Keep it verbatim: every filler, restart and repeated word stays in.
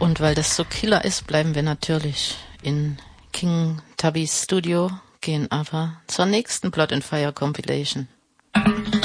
Und weil das so Killer ist, bleiben wir natürlich in King Tubby's Studio, gehen aber zur nächsten Blood and Fire Compilation.